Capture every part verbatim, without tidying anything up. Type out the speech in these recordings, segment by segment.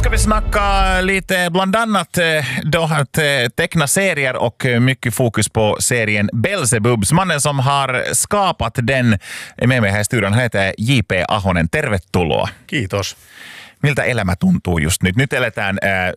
ska vi snacka lite bland annat då att teckna serier och mycket fokus på serien Belzebubs. Mannen som har skapat den med mig här i studion heter J P Ahonen. Tervetuloa. Kiitos. Miltä elämä tuntuu just nyt? Nyt eletään äh,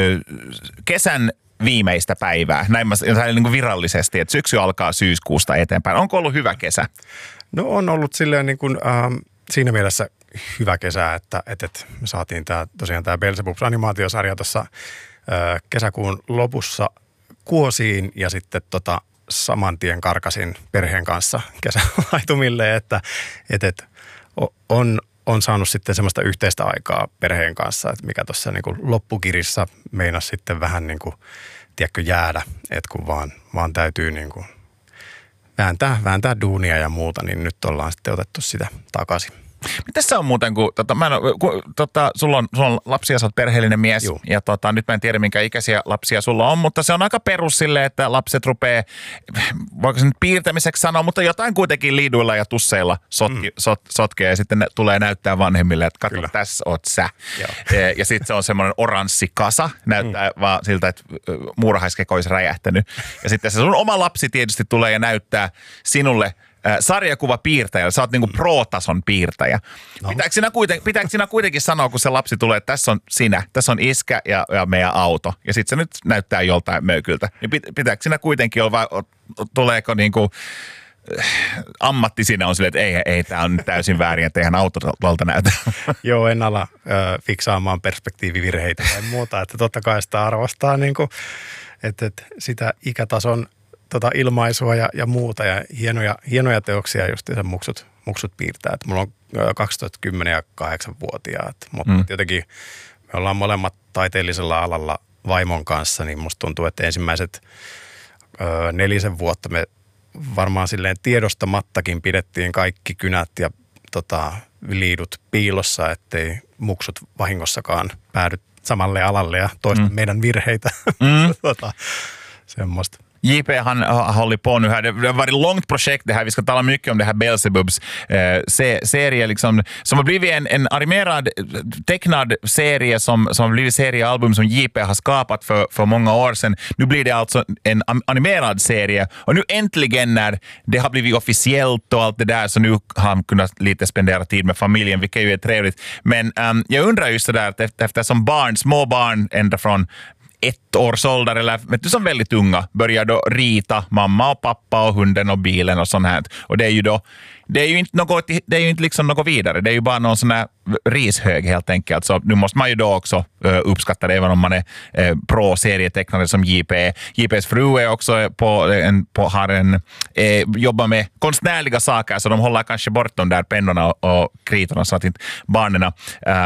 kesän viimeistä päivää, näin mä niin kuin virallisesti, että syksy alkaa syyskuusta eteenpäin. Onko ollut hyvä kesä? No on ollut silleen niin kuin, ähm, siinä mielessä hyvä kesä, että, että, että me saatiin tää, tosiaan tämä Belzebubs-animaatiosarja tuossa äh, kesäkuun lopussa kuosiin ja sitten tota, saman tien karkasin perheen kanssa kesälaitumille, että, että, että on, on saanut sitten semmoista yhteistä aikaa perheen kanssa, että mikä tuossa niin kuin loppukirissa meinasi sitten vähän niin kuin, tiedätkö, jäädä, että kun vaan, vaan täytyy niin kuin vääntää, vääntää duunia ja muuta, niin nyt ollaan sitten otettu sitä takaisin. Mitäs se on muuten, kun, tota, mä en, kun tota, sulla, on, sulla on lapsia, sä oot perheellinen mies, Juh. ja tota, nyt mä en tiedä, minkä ikäisiä lapsia sulla on, mutta se on aika perus silleen, että lapset rupeaa, voiko se nyt piirtämiseksi sanoa, mutta jotain kuitenkin liiduilla ja tusseilla sotki, mm. sot, sotkee, ja sitten ne tulee näyttää vanhemmille, että katso, tässä oot sä. Ja, ja sitten se on semmoinen oranssi kasa, näyttää mm. vaan siltä, että muurahaiskeko olisi räjähtänyt. Ja sitten se sun oma lapsi tietysti tulee ja näyttää sinulle sarjakuvapiirtäjä, sä oot niinku pro-tason piirtäjä. No. Pitääkö, sinä kuiten, pitääkö sinä kuitenkin sanoa, kun se lapsi tulee, että tässä on sinä, tässä on iskä ja, ja meidän auto, ja sitten se nyt näyttää joltain möykyltä. Niin pitääkö sinä kuitenkin olla, vai tuleeko niinku ammatti siinä on silleen, että ei, ei tämä on täysin väärin, että eihän autolta näytä. Joo, en ala ö, fiksaamaan perspektiivivirheitä tai muuta, että totta kai sitä arvostaa niinku, että, että sitä ikätason tota ilmaisua ja, ja muuta ja hienoja, hienoja teoksia just sen muksut, muksut piirtää. Et mulla on kaksitoista, kymmenen ja kahdeksan-vuotiaat, mutta mm. jotenkin me ollaan molemmat taiteellisella alalla vaimon kanssa, niin musta tuntuu, että ensimmäiset ö, nelisen vuotta me varmaan silleen tiedostamattakin pidettiin kaikki kynät ja tota, liidut piilossa, ettei muksut vahingossakaan päädy samalle alalle ja toista mm. meidän virheitä. Mm. tota, semmoista. J P han håller på nu här. Det har varit ett långt projekt det här. Vi ska tala mycket om det här Belzebubs eh, se, serie liksom, som har blivit en, en animerad, tecknad serie som, som har blivit seriealbum som J P har skapat för, för många år sedan. Nu blir det alltså en animerad serie och nu äntligen när det har blivit officiellt och allt det där, så nu har han kunnat lite spendera tid med familjen, vilket ju är trevligt. Men um, jag undrar just det där att efter, eftersom barn, små barn ända från ett års ålder eller vet du, som väldigt unga börjar då rita mamma och pappa och hunden och bilen och sånt här. Och det är ju då, det är ju inte något, det är ju inte liksom något vidare. Det är ju bara någon sån här rishög helt enkelt. Så nu måste man ju då också uh, uppskatta det även om man är uh, pro-serietecknare som J P. J P:s fru är också på, en, på har en, uh, jobbar med konstnärliga saker, så de håller kanske bort de där pennorna och, och kritorna så att inte barnen uh,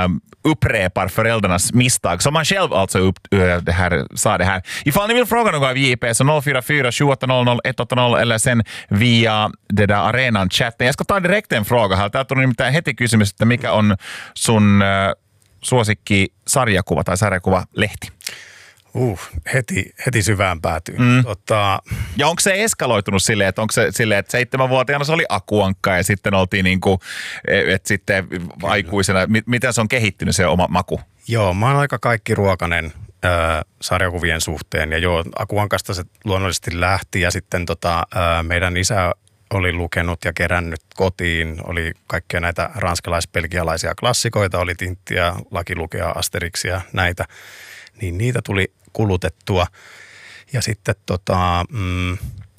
upprepar föräldrarnas misstag. Som man själv alltså upp, uh, det här, sa det här. Ifall ni vill fråga något av J P så noll fyra fyra sju åtta noll noll ett åtta noll eller sen via det där arenan chatten. Jag ska ta direkt en fråga här. Tää tuli nimittäin heti kysymys, että mikä on sun äh, suosikki sarjakuva tai sarjakuvalehti? Uh, heti, heti syvään päätyy. Mm. Tota... Ja onko se eskaloitunut silleen, että onko se silleen, että seitsemänvuotiaana se oli Akuankka ja sitten oltiin niin kuin, että sitten aikuisena, miten se on kehittynyt se oma maku? Joo, mä oon aika kaikki ruokainen äh, sarjakuvien suhteen ja joo, Akuankasta se luonnollisesti lähti ja sitten tota, äh, meidän isä oli lukenut ja kerännyt kotiin, oli kaikkia näitä ranskalais-belgialaisia klassikoita, oli Tinttiä, Lucky Lukea, Asterixia, näitä, niin niitä tuli kulutettua. Ja sitten tota, mm,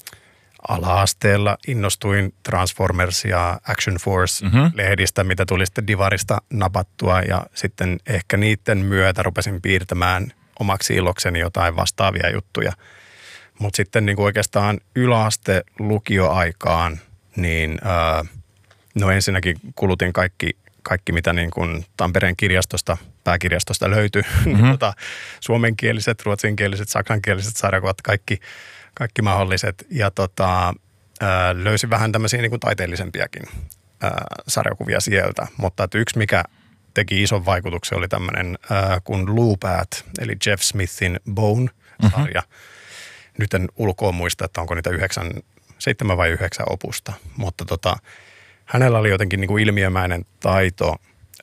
ala-asteella innostuin Transformers ja Action Force-lehdistä, mm-hmm. mitä tuli sitten Divarista napattua ja sitten ehkä niiden myötä rupesin piirtämään omaksi ilokseni jotain vastaavia juttuja. Mutta sitten niin kuin oikeastaan yläaste lukioaikaan, niin ää, no ensinnäkin kulutin kaikki, kaikki mitä niin kuin Tampereen kirjastosta, pääkirjastosta löytyi. Mm-hmm. tota, suomenkieliset, ruotsinkieliset, saksankieliset sarjakuvat, kaikki, kaikki mahdolliset. Ja tota, ää, löysin vähän tämmöisiä niin kuin taiteellisempiakin ää, sarjakuvia sieltä. Mutta että yksi, mikä teki ison vaikutuksen, oli tämmöinen ää, kuin Loopat, eli Jeff Smithin Bone-sarja. Mm-hmm. Nyt en ulkoa muista, että onko niitä yhdeksän, seitsemän vai yhdeksän opusta, mutta tota, hänellä oli jotenkin niin kuin ilmiömäinen taito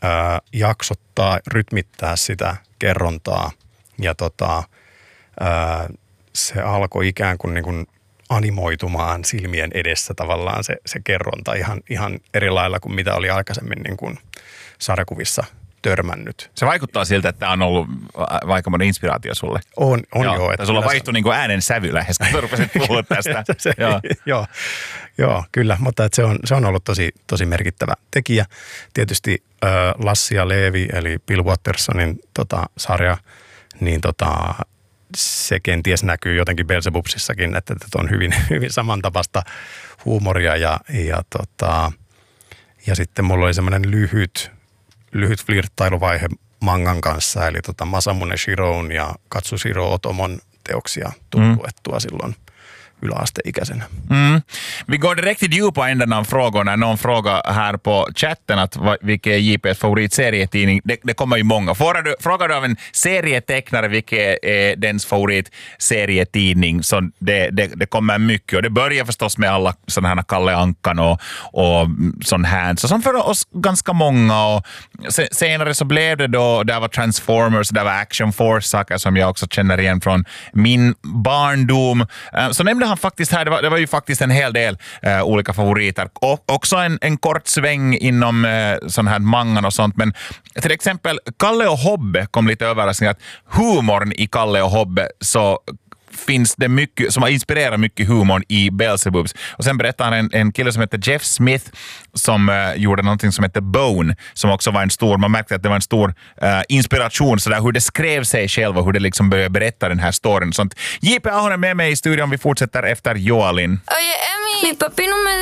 ää, jaksottaa, rytmittää sitä kerrontaa. Ja tota, ää, se alkoi ikään kuin, niin kuin animoitumaan silmien edessä tavallaan se, se kerronta ihan, ihan eri lailla kuin mitä oli aikaisemmin niin kuin sarjakuvissa törmännyt. Se vaikuttaa siltä, että tämä on ollut aikamoinen inspiraatio sulle. On, on joo. joo että sulla vaihtui niin kuin äänen sävy lähes, kun rupesit puhua tästä. se, joo. joo, joo, kyllä, mutta että se, on, se on ollut tosi, tosi merkittävä tekijä. Tietysti äh, Lassi ja Leevi, eli Bill Wattersonin tota, sarja, niin tota, se kenties näkyy jotenkin Beelzebubsissakin, että, että on hyvin, hyvin samantapaista huumoria ja, ja, tota, ja sitten mulla oli semmoinen lyhyt, lyhyt flirttailuvaihe mangan kanssa, eli tota Masamune Shiroun ja Katsushiro Otomon teoksia tullut luettua mm. silloin yläasteikäisenä. Mm. Vi går direkt i djupa änden av frågorna. Någon fråga här på chatten att vilken är J P:s favoritserietidning. Det, det kommer ju många. Frågar du, frågar du av en serietecknare vilken är dens favoritserietidning, så det, det, det kommer mycket. Och det börjar förstås med alla sådana här Kalle Ankan och, och sån här. Så som för oss ganska många. Och senare så blev det då, där var Transformers, där var Action Force, saker som jag också känner igen från min barndom. Så nämnde han faktiskt här, det var, det var ju faktiskt en hel del uh, olika favoriter. Och också en, en kort sväng inom uh, sån här mangan och sånt. Men till exempel Kalle och Hobbe kom lite överraskning att humorn i Kalle och Hobbe så finns det mycket som har inspirerat mycket humorn i Beelzebubs. Och sen berättar han en, en kille som heter Jeff Smith som uh, gjorde någonting som heter Bone, som också var en stor, man märkte att det var en stor uh, inspiration så där hur det skrev sig själv och hur det liksom började berätta den här storyn. Sånt. J P Ahonen med mig i studion, vi fortsätter efter Joalin. Oye, Emi, mi papi no me